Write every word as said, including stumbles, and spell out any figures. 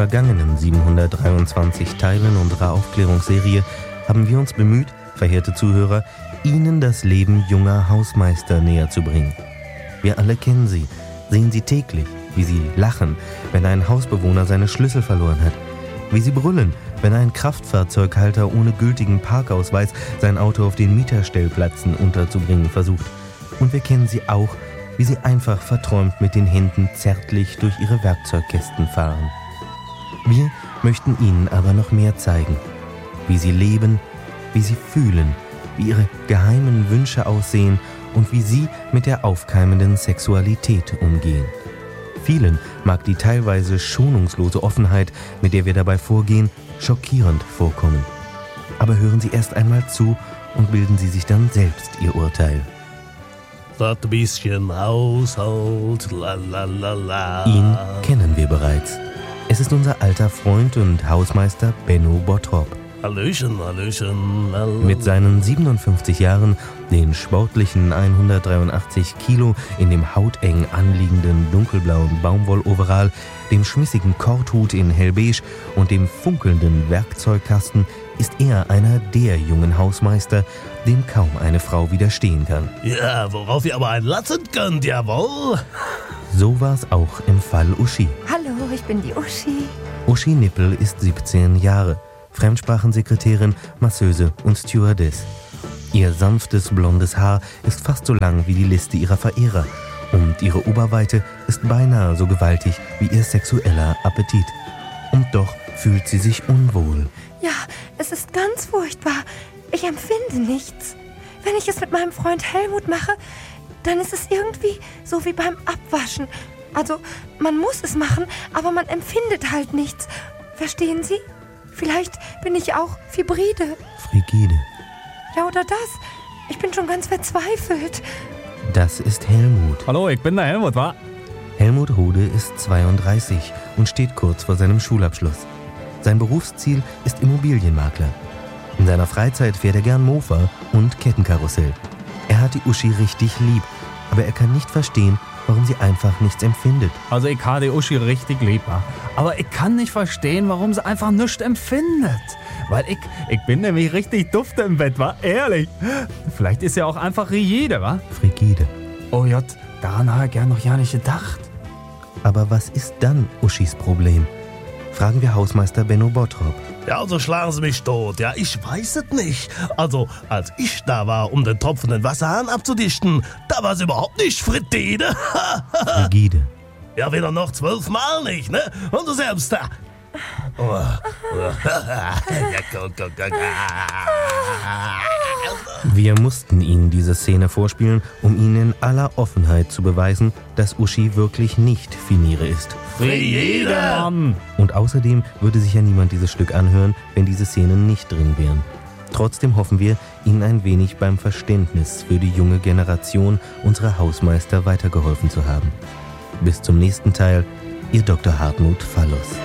vergangenen siebenhundertdreiundzwanzig Teilen unserer Aufklärungsserie haben wir uns bemüht, verehrte Zuhörer, Ihnen das Leben junger Hausmeister näher zu bringen. Wir alle kennen sie, sehen sie täglich, wie sie lachen, wenn ein Hausbewohner seine Schlüssel verloren hat, wie sie brüllen, wenn ein Kraftfahrzeughalter ohne gültigen Parkausweis sein Auto auf den Mieterstellplätzen unterzubringen versucht. Und wir kennen sie auch, wie sie einfach verträumt mit den Händen zärtlich durch ihre Werkzeugkästen fahren. Wir möchten Ihnen aber noch mehr zeigen, wie sie leben, wie sie fühlen, wie ihre geheimen Wünsche aussehen und wie sie mit der aufkeimenden Sexualität umgehen. Vielen mag die teilweise schonungslose Offenheit, mit der wir dabei vorgehen, schockierend vorkommen. Aber hören Sie erst einmal zu und bilden Sie sich dann selbst Ihr Urteil. Das bisschen Haushalt, la la la la. Ihn kennen wir bereits. Es ist unser alter Freund und Hausmeister Benno Bottrop. Hallöchen, Hallöchen. Lala. Mit seinen siebenundfünfzig Jahren, den sportlichen hundertdreiundachtzig Kilo in dem hauteng anliegenden dunkelblauen Baumwolloverall, dem schmissigen Korthut in hellbeige und dem funkelnden Werkzeugkasten ist er einer der jungen Hausmeister, dem kaum eine Frau widerstehen kann. Ja, worauf ihr aber einlassen könnt, jawohl. So war es auch im Fall Uschi. Hallo, ich bin die Uschi. Uschi Nippel ist siebzehn Jahre. Fremdsprachensekretärin, Masseuse und Stewardess. Ihr sanftes blondes Haar ist fast so lang wie die Liste ihrer Verehrer und ihre Oberweite ist beinahe so gewaltig wie ihr sexueller Appetit. Und doch fühlt sie sich unwohl. Ja, es ist ganz furchtbar. Ich empfinde nichts. Wenn ich es mit meinem Freund Helmut mache, dann ist es irgendwie so wie beim Abwaschen. Also, man muss es machen, aber man empfindet halt nichts. Verstehen Sie? Vielleicht bin ich auch Fibride. Frigide. Ja, oder das. Ich bin schon ganz verzweifelt. Das ist Helmut. Hallo, ich bin der Helmut, wa? Helmut Rode ist zweiunddreißig und steht kurz vor seinem Schulabschluss. Sein Berufsziel ist Immobilienmakler. In seiner Freizeit fährt er gern Mofa und Kettenkarussell. Er hat die Uschi richtig lieb, aber er kann nicht verstehen, warum sie einfach nichts empfindet. Also ich habe die Uschi richtig lieb, wa? Aber ich kann nicht verstehen, warum sie einfach nichts empfindet. Weil ich, ich bin nämlich richtig dufte im Bett, wa? Ehrlich. Vielleicht ist ja auch einfach rigide, wa? Frigide. Oh Jott, daran habe ich gern noch ja nicht gedacht. Aber was ist dann Uschis Problem? Fragen wir Hausmeister Benno Bottrop. Ja, also schlagen Sie mich tot. Ja, ich weiß es nicht. Also, als ich da war, um den tropfenden Wasserhahn abzudichten, da war es überhaupt nicht Frittide. Frigide. Ja, weder noch zwölfmal nicht, ne? Und du selbst da. Oh. Wir mussten Ihnen diese Szene vorspielen, um Ihnen in aller Offenheit zu beweisen, dass Uschi wirklich nicht Finire ist. Frigide! Mann. Und außerdem würde sich ja niemand dieses Stück anhören, wenn diese Szenen nicht drin wären. Trotzdem hoffen wir, Ihnen ein wenig beim Verständnis für die junge Generation unserer Hausmeister weitergeholfen zu haben. Bis zum nächsten Teil, Ihr Doktor Hartmut Fallos.